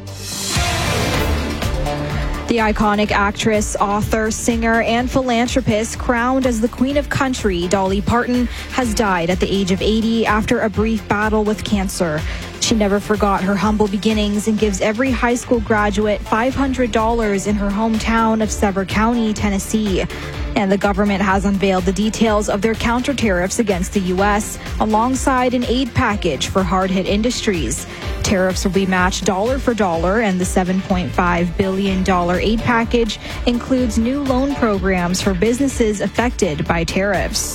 The iconic actress, author, singer, and philanthropist crowned as the Queen of Country, Dolly Parton, has died at the age of 80 after a brief battle with cancer. She never forgot her humble beginnings and gives every high school graduate $500 in her hometown of Sever County, Tennessee. And the government has unveiled the details of their counter tariffs against the U.S. alongside an aid package for hard-hit industries. Tariffs will be matched dollar for dollar, and the $7.5 billion aid package includes new loan programs for businesses affected by tariffs.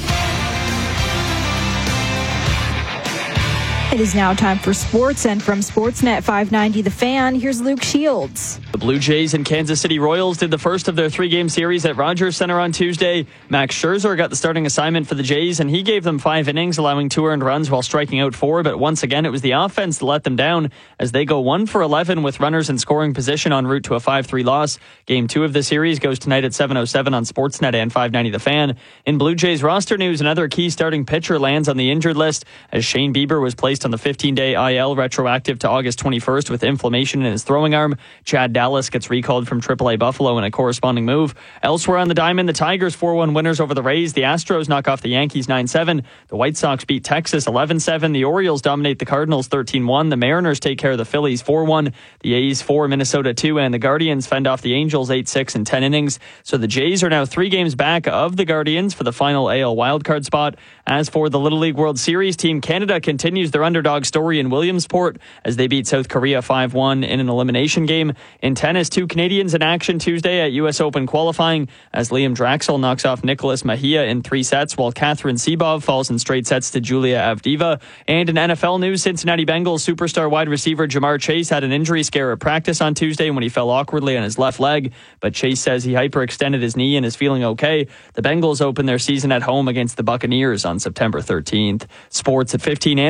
It is now time for sports, and from Sportsnet 590 The Fan, here's Luke Shields. The Blue Jays and Kansas City Royals did the first of their 3-game series at Rogers Center on Tuesday. Max Scherzer got the starting assignment for the Jays, and he gave them 5 innings, allowing 2 earned runs while striking out 4. But once again, it was the offense that let them down as they go 1 for 11 with runners in scoring position en route to a 5-3 loss. Game 2 of the series goes tonight at 7:07 on Sportsnet and 590 The Fan. In Blue Jays roster news, another key starting pitcher lands on the injured list as Shane Bieber was placed on the 15-day IL retroactive to August 21st with inflammation in his throwing arm. Chad Dallas gets recalled from AAA Buffalo in a corresponding move. Elsewhere on the diamond, the Tigers 4-1 winners over the Rays. The Astros knock off the Yankees 9-7. The White Sox beat Texas 11-7. The Orioles dominate the Cardinals 13-1. The Mariners take care of the Phillies 4-1. The A's 4, Minnesota 2, and the Guardians fend off the Angels 8-6 in 10 innings. So the Jays are now 3 games back of the Guardians for the final AL wildcard spot. As for the Little League World Series, Team Canada continues their underdog story in Williamsport as they beat South Korea 5-1 in an elimination game. In tennis, 2 Canadians in action Tuesday at U.S. Open qualifying as Liam Draxl knocks off Nicholas Mejia in 3 sets, while Catherine Sebov falls in straight sets to Julia Avdiva. And in NFL news, Cincinnati Bengals superstar wide receiver Jamar Chase had an injury scare at practice on Tuesday when he fell awkwardly on his left leg, but Chase says he hyperextended his knee and is feeling okay. The Bengals open their season at home against the Buccaneers on September 13th. Sports at 15 and 45.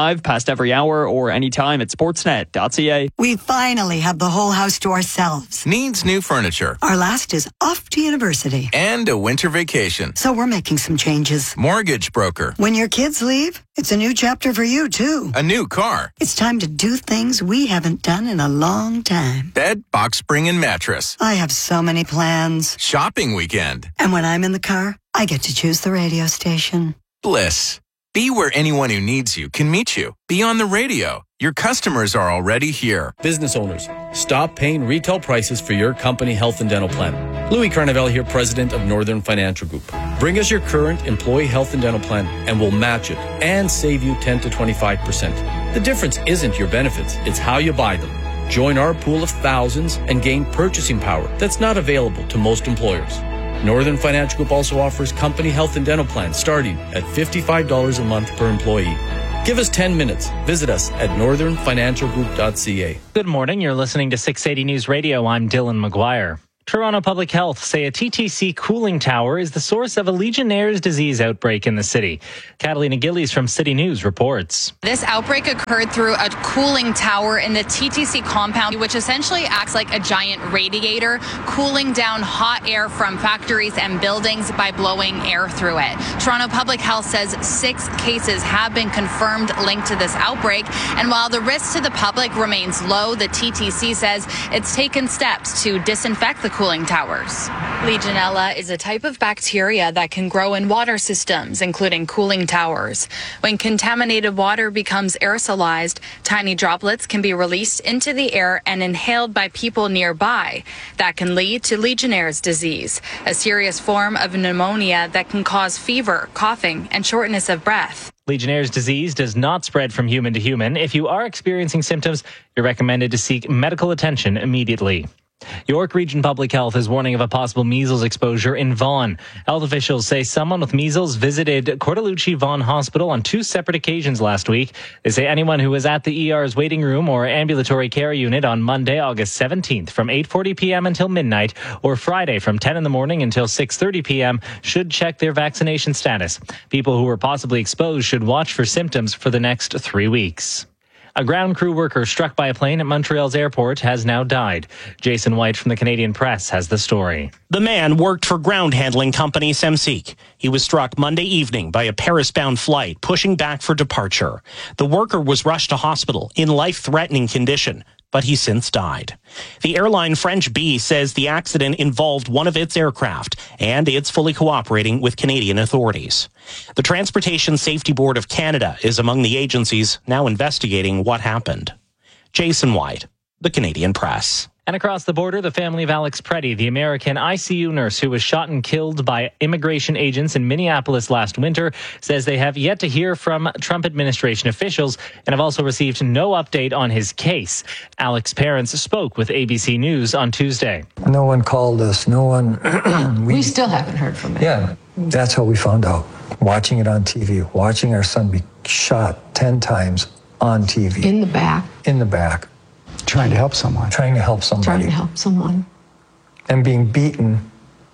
5, past every hour, or anytime at sportsnet.ca. We finally have the whole house to ourselves. Needs new furniture. Our last is off to university. And a winter vacation. So we're making some changes. Mortgage broker. When your kids leave, it's a new chapter for you, too. A new car. It's time to do things we haven't done in a long time. Bed, box spring, and mattress. I have so many plans. Shopping weekend. And when I'm in the car, I get to choose the radio station. Bliss. Be where anyone who needs you can meet you. Be on the radio. Your customers are already here. Business owners, stop paying retail prices for your company health and dental plan. Louis Carnevale here, president of Northern Financial Group. Bring us your current employee health and dental plan and we'll match it and save you 10 to 25%. The difference isn't your benefits, it's how you buy them. Join our pool of thousands and gain purchasing power that's not available to most employers. Northern Financial Group also offers company health and dental plans starting at $55 a month per employee. Give us 10 minutes. Visit us at northernfinancialgroup.ca. Good morning. You're listening to 680 News Radio. I'm Dylan McGuire. Toronto Public Health say a TTC cooling tower is the source of a Legionnaire's disease outbreak in the city. Catalina Gillies from City News reports. This outbreak occurred through a cooling tower in the TTC compound, which essentially acts like a giant radiator, cooling down hot air from factories and buildings by blowing air through it. Toronto Public Health says 6 cases have been confirmed linked to this outbreak. And while the risk to the public remains low, the TTC says it's taken steps to disinfect the cooling towers. Legionella is a type of bacteria that can grow in water systems, including cooling towers. When contaminated water becomes aerosolized, tiny droplets can be released into the air and inhaled by people nearby. That can lead to Legionnaire's disease, a serious form of pneumonia that can cause fever, coughing, and shortness of breath. Legionnaire's disease does not spread from human to human. If you are experiencing symptoms, you're recommended to seek medical attention immediately. York Region Public Health is warning of a possible measles exposure in Vaughan. Health officials say someone with measles visited Cortellucci Vaughan Hospital on 2 separate occasions last week. They say anyone who was at the ER's waiting room or ambulatory care unit on Monday, August 17th from 8:40 p.m. until midnight or Friday from 10 in the morning until 6:30 p.m. should check their vaccination status. People who were possibly exposed should watch for symptoms for the next 3 weeks. A ground crew worker struck by a plane at Montreal's airport has now died. Jason White from the Canadian Press has the story. The man worked for ground handling company Semseek. He was struck Monday evening by a Paris-bound flight pushing back for departure. The worker was rushed to hospital in life-threatening condition, but he since died. The airline French Bee says the accident involved one of its aircraft, and it's fully cooperating with Canadian authorities. The Transportation Safety Board of Canada is among the agencies now investigating what happened. Jason White, the Canadian Press. And across the border, the family of Alex Preddy, the American ICU nurse who was shot and killed by immigration agents in Minneapolis last winter, says they have yet to hear from Trump administration officials and have also received no update on his case. Alex's parents spoke with ABC News on Tuesday. No one called us. No one. We still haven't heard from him. Yeah, that's how we found out. Watching it on TV, watching our son be shot 10 times on TV. In the back. In the back. Trying to help someone. Trying to help somebody. Trying to help someone. And being beaten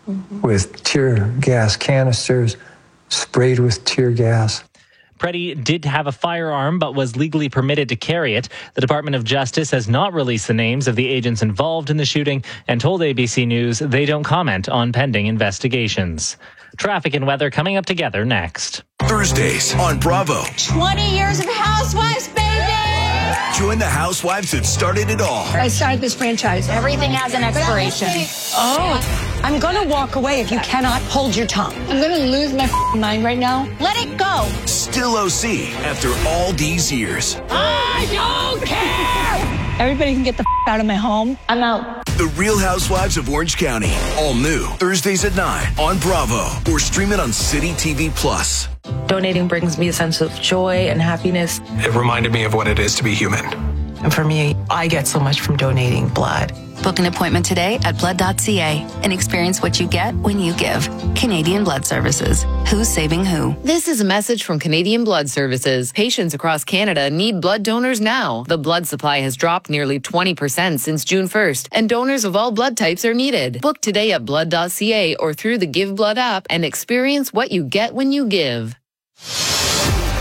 with tear gas canisters, sprayed with tear gas. Preddy did have a firearm but was legally permitted to carry it. The Department of Justice has not released the names of the agents involved in the shooting and told ABC News they don't comment on pending investigations. Traffic and weather coming up together next. Thursdays on Bravo. 20 years of Housewives, baby! Join the housewives that started it all. I started this franchise. Everything has an expiration. Oh, I'm going to walk away if you cannot hold your tongue. I'm going to lose my mind right now. Let it go. Still OC after all these years. I don't care! Everybody can get the out of my home. I'm out. The Real Housewives of Orange County. All new. Thursdays at 9 on Bravo. Or stream it on City TV Plus. Donating brings me a sense of joy and happiness. It reminded me of what it is to be human. And for me, I get so much from donating blood. Book an appointment today at blood.ca and experience what you get when you give. Canadian Blood Services. Who's saving who? This is a message from Canadian Blood Services. Patients across Canada need blood donors now. The blood supply has dropped nearly 20% since June 1st, and donors of all blood types are needed. Book today at blood.ca or through the Give Blood app and experience what you get when you give.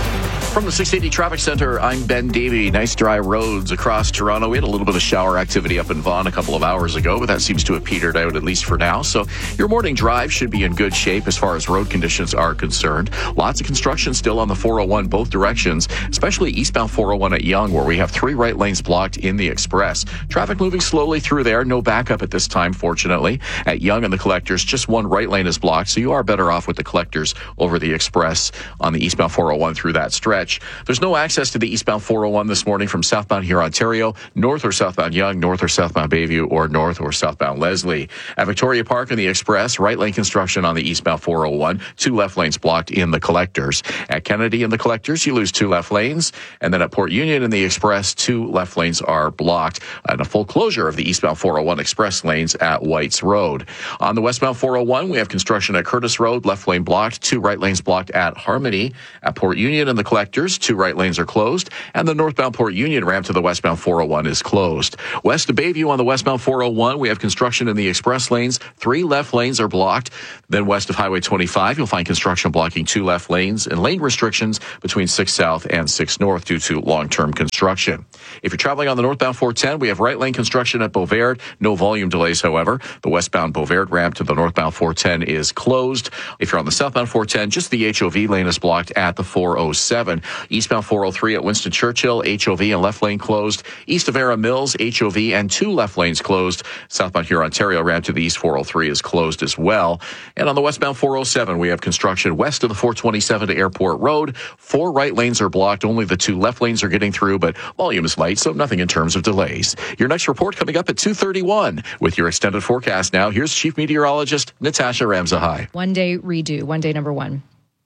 From the 680 Traffic Center, I'm Ben Davey. Nice dry roads across Toronto. We had a little bit of shower activity up in Vaughan a couple of hours ago, but that seems to have petered out at least for now. So your morning drive should be in good shape as far as road conditions are concerned. Lots of construction still on the 401 both directions, especially eastbound 401 at Yonge, where we have 3 right lanes blocked in the express. Traffic moving slowly through there. No backup at this time, fortunately. At Yonge and the Collectors, just 1 right lane is blocked, so you are better off with the Collectors over the express on the eastbound 401 through that stretch. There's no access to the eastbound 401 this morning from southbound here, Ontario, north or southbound Yonge, north or southbound Bayview, or north or southbound Leslie. At Victoria Park and the Express, right lane construction on the eastbound 401, 2 left lanes blocked in the Collectors. At Kennedy and the Collectors, you lose 2 left lanes. And then at Port Union and the Express, 2 left lanes are blocked. And a full closure of the eastbound 401 express lanes at Whites Road. On the westbound 401, we have construction at Curtis Road, left lane blocked, 2 right lanes blocked at Harmony. At Port Union and the Collectors, 2 right lanes are closed, and the northbound Port Union ramp to the westbound 401 is closed. West of Bayview on the westbound 401, we have construction in the express lanes. 3 left lanes are blocked. Then west of Highway 25, you'll find construction blocking 2 left lanes and lane restrictions between 6 South and 6 North due to long-term construction. If you're traveling on the northbound 410, we have right lane construction at Beauvert. No volume delays, however. The westbound Beauvert ramp to the northbound 410 is closed. If you're on the southbound 410, just the HOV lane is blocked at the 407. Eastbound 403 at Winston Churchill, HOV and left lane closed. East of Era Mills, HOV and 2 left lanes closed. Southbound here, Ontario ramp to the East 403 is closed as well. And on the westbound 407, we have construction west of the 427 to Airport Road. 4 right lanes are blocked. Only the 2 left lanes are getting through, but volume is light, so nothing in terms of delays. Your next report coming up at 2:31. With your extended forecast now, here's Chief Meteorologist Natasha Ramzahai. One day redo, one day number 1.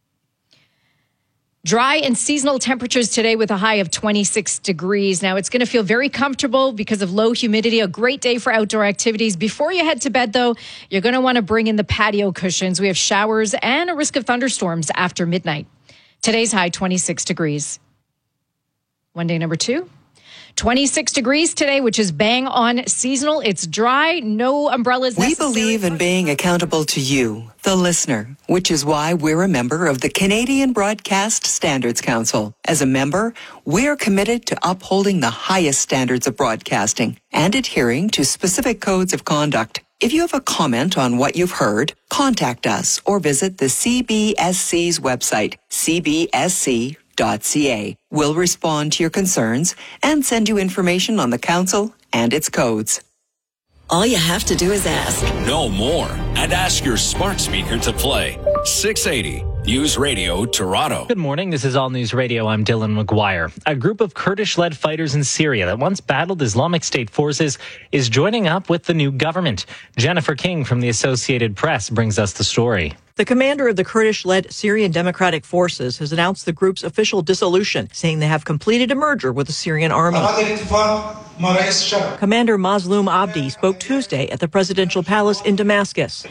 Dry and seasonal temperatures today with a high of 26 degrees. Now, it's going to feel very comfortable because of low humidity. A great day for outdoor activities. Before you head to bed, though, you're going to want to bring in the patio cushions. We have showers and a risk of thunderstorms after midnight. Today's high, 26 degrees. One day number 2. 26 degrees today, which is bang on seasonal. It's dry, no umbrellas necessary. We believe in being accountable to you, the listener, which is why we're a member of the Canadian Broadcast Standards Council. As a member, we're committed to upholding the highest standards of broadcasting and adhering to specific codes of conduct. If you have a comment on what you've heard, contact us or visit the CBSC's website, cbsc.ca. We'll respond to your concerns and send you information on the council and its codes. All you have to do is ask. Know more and ask your smart speaker to play 680 News Radio Toronto. Good morning. This is All News Radio. I'm Dylan McGuire. A group of Kurdish-led fighters in Syria that once battled Islamic State forces is joining up with the new government. Jennifer King from the Associated Press brings us the story. The commander of the Kurdish-led Syrian Democratic Forces has announced the group's official dissolution, saying they have completed a merger with the Syrian army. Commander Mazloum Abdi spoke Tuesday at the presidential palace in Damascus.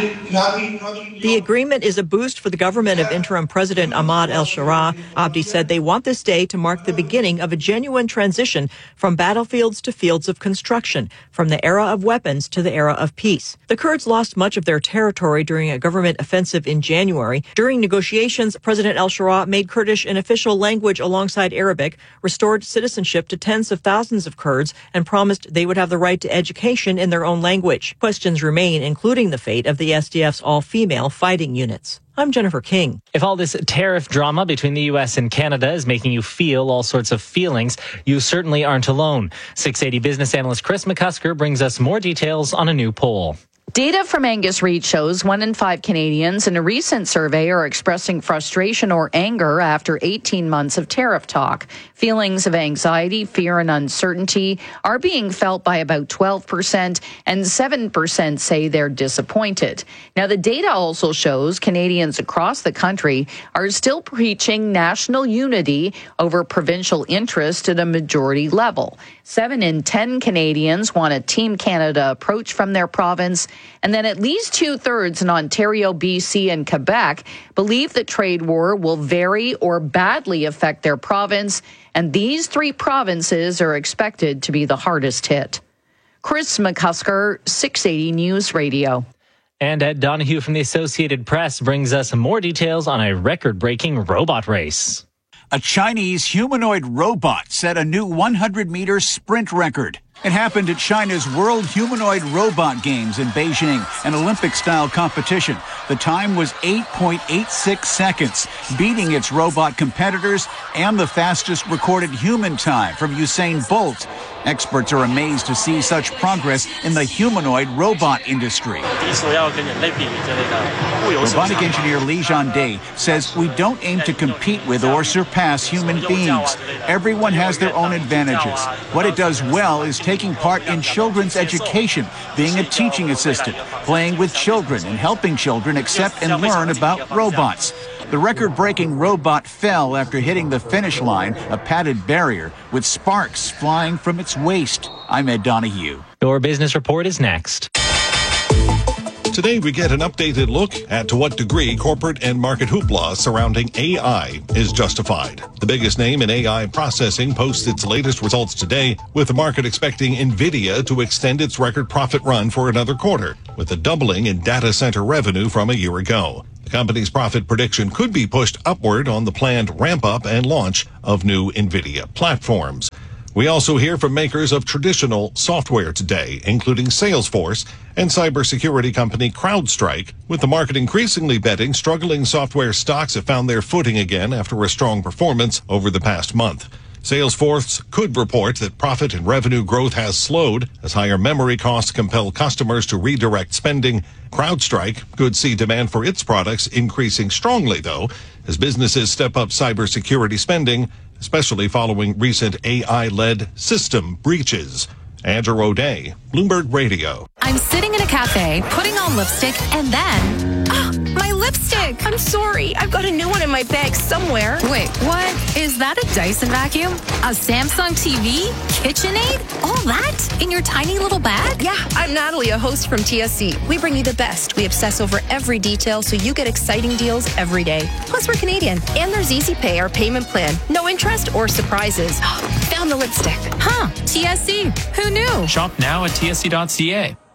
The agreement is a boost for the government of interim President Ahmad al-Sharaa. Abdi said they want this day to mark the beginning of a genuine transition from battlefields to fields of construction, from the era of weapons to the era of peace. The Kurds lost much of their territory during a government offensive in January. During negotiations, President al-Sharaa made Kurdish an official language alongside Arabic, restored citizenship to tens of thousands of Kurds, and promised they would have the right to education in their own language. Questions remain, including the fate of the SDF's all-female fighting units. I'm Jennifer King. If all this tariff drama between the U.S. and Canada is making you feel all sorts of feelings, you certainly aren't alone. 680 business analyst Chris McCusker brings us more details on a new poll. Data from Angus Reid shows 1 in 5 Canadians in a recent survey are expressing frustration or anger after 18 months of tariff talk. Feelings of anxiety, fear, and uncertainty are being felt by about 12%, and 7% say they're disappointed. Now, the data also shows Canadians across the country are still preaching national unity over provincial interest at a majority level. 7 in 10 Canadians want a Team Canada approach from their province, and then at least 2/3 in Ontario, BC, and Quebec believe the trade war will very or badly affect their province, and these 3 provinces are expected to be the hardest hit. Chris McCusker, 680 News Radio. And Ed Donahue from the Associated Press brings us more details on a record-breaking robot race. A Chinese humanoid robot set a new 100-meter sprint record. It happened at China's World Humanoid Robot Games in Beijing, an Olympic-style competition. The time was 8.86 seconds, beating its robot competitors and the fastest recorded human time from Usain Bolt. Experts are amazed to see such progress in the humanoid robot industry. Robotic engineer Li Zhande says we don't aim to compete with or surpass human beings. Everyone has their own advantages. What it does well is taking part in children's education, being a teaching assistant, playing with children and helping children accept and learn about robots. The record-breaking robot fell after hitting the finish line, a padded barrier, with sparks flying from its waist. I'm Ed Donahue. Your business report is next. Today, we get an updated look at to what degree corporate and market hoopla surrounding AI is justified. The biggest name in AI processing posts its latest results today, with the market expecting NVIDIA to extend its record profit run for another quarter, with a doubling in data center revenue from a year ago. The company's profit prediction could be pushed upward on the planned ramp-up and launch of new NVIDIA platforms. We also hear from makers of traditional software today, including Salesforce and cybersecurity company CrowdStrike, with the market increasingly betting struggling software stocks have found their footing again after a strong performance over the past month. Salesforce could report that profit and revenue growth has slowed as higher memory costs compel customers to redirect spending. CrowdStrike could see demand for its products increasing strongly, though, as businesses step up cybersecurity spending, especially following recent AI-led system breaches. Andrew O'Day, Bloomberg Radio. I'm sitting in a cafe, putting on lipstick, and then... my lipstick! I'm sorry. I've got a new one in my bag somewhere. Wait, what? Is that a Dyson vacuum? A Samsung TV? KitchenAid? All that? In your tiny little bag? Yeah, I'm Natalie, a host from TSC. We bring you the best. We obsess over every detail so you get exciting deals every day. Plus, we're Canadian. And there's Easy Pay, our payment plan. No interest or surprises. Found the lipstick. Huh. TSC. Who knew? Shop now at tsc.ca.